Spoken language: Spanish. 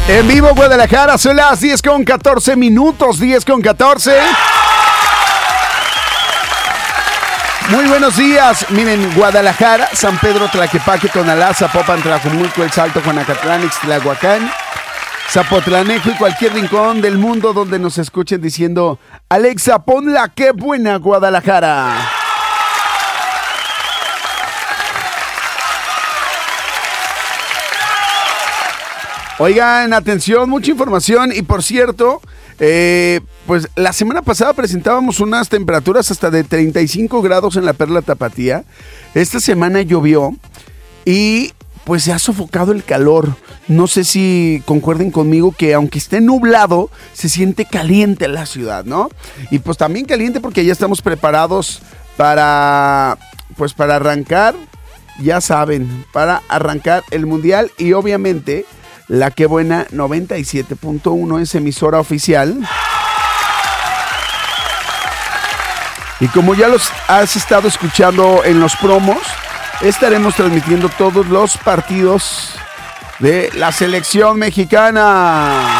En vivo Guadalajara, son las 10:14 minutos, 10:14. Muy buenos días. Miren, Guadalajara, San Pedro, Tlaquepaque, Tonalá, Zapopan, Tlajomulco, El Salto, Juanacatlán, Ixtlahuacán, Zapotlanejo y cualquier rincón del mundo donde nos escuchen diciendo: Alexa, ponla, qué buena Guadalajara. Oigan, atención, mucha información. Y por cierto, pues la semana pasada presentábamos unas temperaturas hasta de 35 grados en la Perla Tapatía. Esta semana llovió y pues se ha sofocado el calor. No sé si concuerden conmigo que aunque esté nublado, se siente caliente la ciudad, ¿no? Y pues también caliente porque ya estamos preparados para arrancar, ya saben, para arrancar el Mundial. Y obviamente la que buena 97.1 es emisora oficial. Y como ya los has estado escuchando en los promos, estaremos transmitiendo todos los partidos de la selección mexicana.